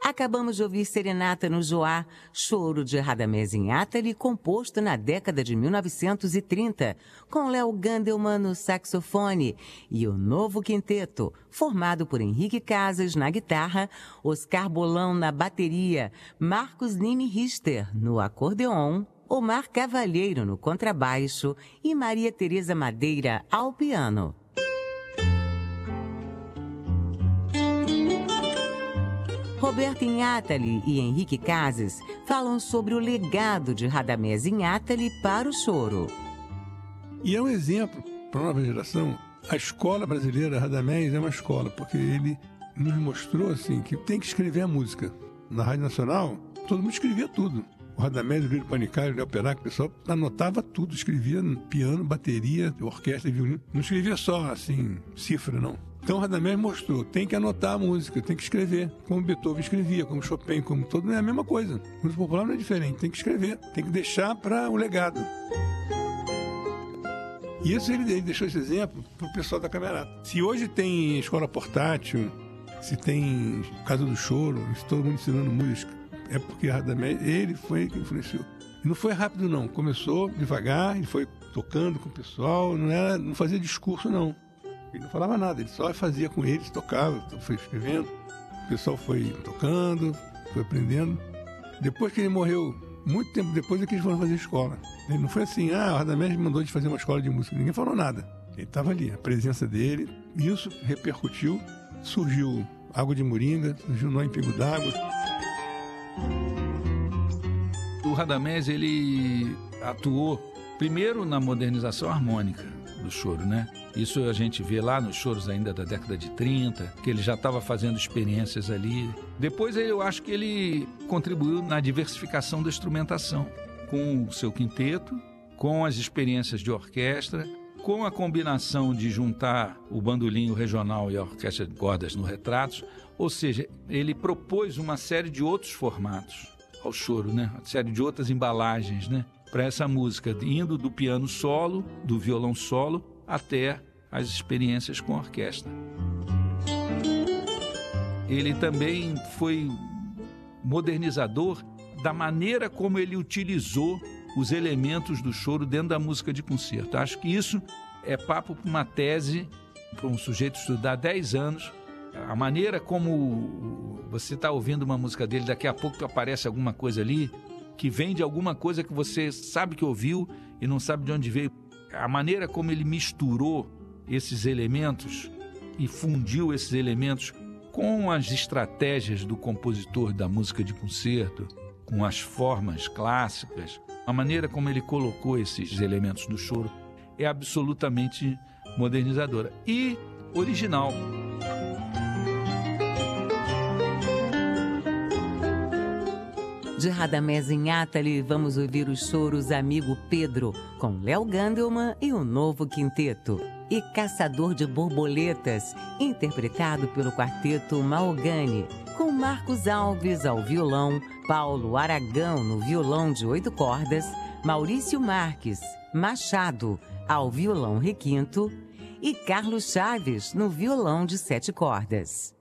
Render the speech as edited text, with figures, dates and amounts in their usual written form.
Acabamos de ouvir Serenata no Joá, choro de Radamés Inátali, composto na década de 1930, com Léo Gandelman no saxofone, e o Novo Quinteto, formado por Henrique Casas na guitarra, Oscar Bolão na bateria, Marcos Nimi Richter no acordeon, Omar Cavalheiro no contrabaixo e Maria Tereza Madeira ao piano. Roberto Inátali e Henrique Casas falam sobre o legado de Radamés Inátali para o choro. E é um exemplo para a nova geração. A escola brasileira, Radamés, é uma escola, porque ele nos mostrou assim, que tem que escrever a música. Na Rádio Nacional, todo mundo escrevia tudo. O Radamés, o Lírio Panicário, o Léo Perac, o pessoal anotava tudo, escrevia piano, bateria, orquestra, violino. Não escrevia só, assim, cifra, não. Então o Radamés mostrou, tem que anotar a música, tem que escrever, como Beethoven escrevia, como Chopin, como todo, é a mesma coisa. Música popular não é diferente, tem que escrever, tem que deixar para o legado. E isso ele deixou esse exemplo para o pessoal da Camerata. Se hoje tem escola portátil, se tem Casa do Choro, se todo mundo ensinando música, é porque Radamés, ele foi que influenciou. E não foi rápido não, começou devagar, ele foi tocando com o pessoal, não fazia discurso não. Ele não falava nada, ele só fazia com eles, tocava, foi escrevendo. O pessoal foi tocando, foi aprendendo. Depois que ele morreu, muito tempo depois é que eles foram fazer escola. Ele não foi assim, o Radamés mandou de fazer uma escola de música. Ninguém falou nada. Ele estava ali, a presença dele. Isso repercutiu. Surgiu Água de Moringa, surgiu Nó em Pingo d'Água. O Radamés, ele atuou primeiro na modernização harmônica do choro, né? Isso a gente vê lá nos choros ainda da década de 30, que ele já estava fazendo experiências ali. Depois eu acho que ele contribuiu na diversificação da instrumentação, com o seu quinteto, com as experiências de orquestra, com a combinação de juntar o bandolim regional e a orquestra de cordas no Retratos. Ou seja, ele propôs uma série de outros formatos ao choro, né? Uma série de outras embalagens, né? Para essa música, indo do piano solo, do violão solo, até as experiências com a orquestra. Ele também foi modernizador da maneira como ele utilizou os elementos do choro dentro da música de concerto. Acho que isso é papo para uma tese, para um sujeito estudar 10 anos. A maneira como você está ouvindo uma música dele, daqui a pouco aparece alguma coisa ali, que vem de alguma coisa que você sabe que ouviu e não sabe de onde veio. A maneira como ele misturou esses elementos e fundiu esses elementos com as estratégias do compositor da música de concerto, com as formas clássicas, a maneira como ele colocou esses elementos do choro é absolutamente modernizadora e original. De Radamés Inátali, vamos ouvir os choros Amigo Pedro, com Léo Gandelman e o Novo Quinteto. E Caçador de Borboletas, interpretado pelo quarteto Maogani, com Marcos Alves ao violão, Paulo Aragão no violão de 8 cordas, Maurício Marques, Machado, ao violão requinto e Carlos Chaves no violão de 7 cordas.